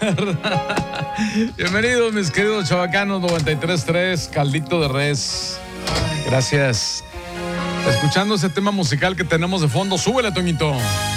Bienvenidos, mis queridos chavacanos. 93.3, Caldito de Res. Gracias. Escuchando ese tema musical que tenemos de fondo. Súbele, Toñito.